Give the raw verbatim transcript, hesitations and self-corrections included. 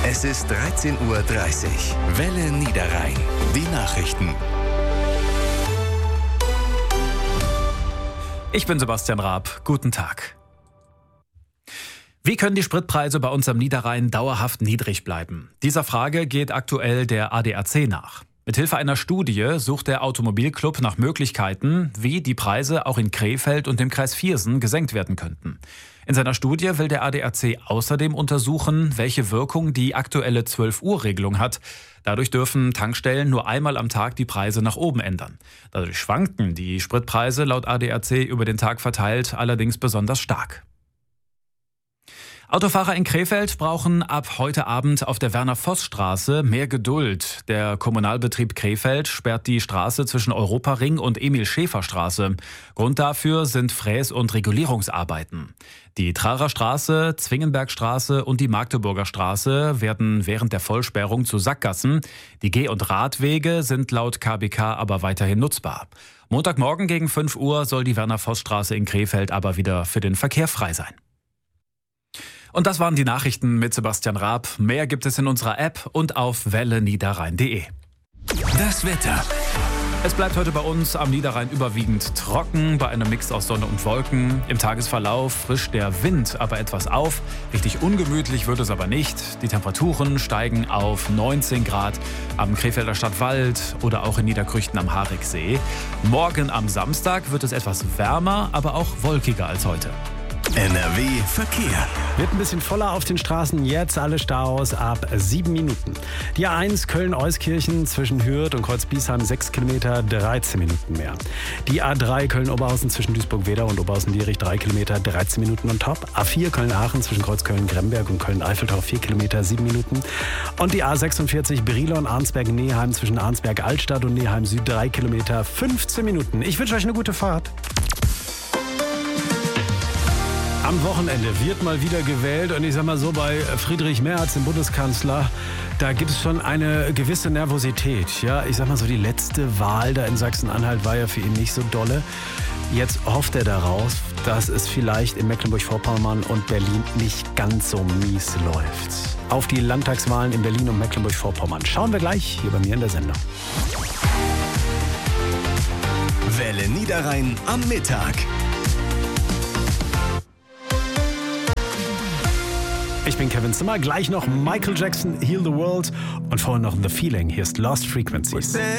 Es ist dreizehn Uhr dreißig. Welle Niederrhein. Die Nachrichten. Ich bin Sebastian Raab. Guten Tag. Wie können die Spritpreise bei uns am Niederrhein dauerhaft niedrig bleiben? Dieser Frage geht aktuell der A D A C nach. Mithilfe einer Studie sucht der Automobilclub nach Möglichkeiten, wie die Preise auch in Krefeld und dem Kreis Viersen gesenkt werden könnten. In seiner Studie will der A D A C außerdem untersuchen, welche Wirkung die aktuelle zwölf-Uhr-Regelung hat. Dadurch dürfen Tankstellen nur einmal am Tag die Preise nach oben ändern. Dadurch schwanken die Spritpreise laut A D A C über den Tag verteilt allerdings besonders stark. Autofahrer in Krefeld brauchen ab heute Abend auf der Werner-Voss-Straße mehr Geduld. Der Kommunalbetrieb Krefeld sperrt die Straße zwischen Europaring und Emil-Schäfer-Straße. Grund dafür sind Fräs- und Regulierungsarbeiten. Die Trarer Straße, Zwingenbergstraße und die Magdeburger Straße werden während der Vollsperrung zu Sackgassen. Die Geh- und Radwege sind laut K B K aber weiterhin nutzbar. Montagmorgen gegen fünf Uhr soll die Werner-Voss-Straße in Krefeld aber wieder für den Verkehr frei sein. Und das waren die Nachrichten mit Sebastian Raab. Mehr gibt es in unserer App und auf welle niederrhein punkt de. Das Wetter. Es bleibt heute bei uns am Niederrhein überwiegend trocken, bei einem Mix aus Sonne und Wolken. Im Tagesverlauf frischt der Wind aber etwas auf. Richtig ungemütlich wird es aber nicht. Die Temperaturen steigen auf neunzehn Grad am Krefelder Stadtwald oder auch in Niederkrüchten am Hariksee. Morgen am Samstag wird es etwas wärmer, aber auch wolkiger als heute. N R W Verkehr. Wird ein bisschen voller auf den Straßen, jetzt alle Staus ab sieben Minuten. Die A eins Köln-Euskirchen zwischen Hürth und Kreuz-Biesheim sechs Kilometer, dreizehn Minuten mehr. Die A drei Köln-Oberhausen zwischen Duisburg-Wedau und Oberhausen-Dierich drei Kilometer, dreizehn Minuten on top. A vier Köln-Aachen zwischen Kreuz-Köln-Gremberg und Köln-Eiffeltau vier Kilometer, sieben Minuten. Und die A sechsundvierzig Brilon-Arnsberg-Neheim zwischen Arnsberg-Altstadt und Neheim-Süd drei Kilometer, fünfzehn Minuten. Ich wünsche euch eine gute Fahrt. Am Wochenende wird mal wieder gewählt und ich sag mal so, bei Friedrich Merz, dem Bundeskanzler, da gibt es schon eine gewisse Nervosität. Ja, ich sag mal so, die letzte Wahl da in Sachsen-Anhalt war ja für ihn nicht so dolle. Jetzt hofft er darauf, dass es vielleicht in Mecklenburg-Vorpommern und Berlin nicht ganz so mies läuft. Auf die Landtagswahlen in Berlin und Mecklenburg-Vorpommern schauen wir gleich hier bei mir in der Sendung. Welle Niederrhein am Mittag. Ich bin Kevin Zimmer, gleich noch Michael Jackson, Heal the World und vorher noch The Feeling. Hier ist Lost Frequencies.